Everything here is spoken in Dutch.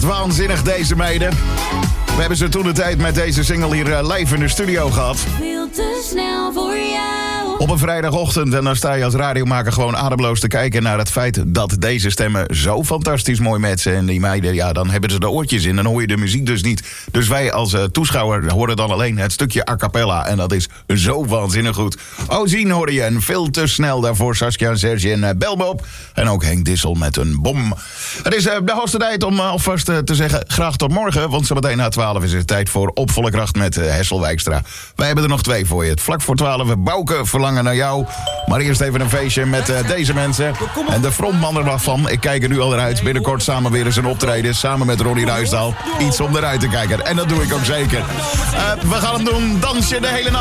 echt waanzinnig, deze meiden. We hebben ze toen de tijd met deze single hier live in de studio gehad. Veel te snel voor jou. Op een vrijdagochtend en dan sta je als radiomaker gewoon ademloos te kijken naar het feit dat deze stemmen zo fantastisch mooi matchen. En die meiden, ja, dan hebben ze de oortjes in, dan hoor je de muziek dus niet. Dus wij als toeschouwer horen dan alleen het stukje a cappella en dat is zo waanzinnig goed. Ozien hoorde je en veel te snel daarvoor Saskia en Serge en Bel me op. En ook Henk Dissel met een bom. Het is de hoogste tijd om alvast te zeggen graag tot morgen, want zo meteen na 12 is het tijd voor Op Volle Kracht met Hessel Wijkstra. Wij hebben er nog 2 voor je. Het vlak voor 12 Bouke verlangen naar jou. Maar eerst even een feestje met deze mensen. En de frontman er nog van. Ik kijk er nu al naar uit. Binnenkort samen weer eens een optreden. Samen met Ronnie Ruisdaal. Iets om eruit te kijken. En dat doe ik ook zeker. We gaan hem doen. Dansje de hele nacht.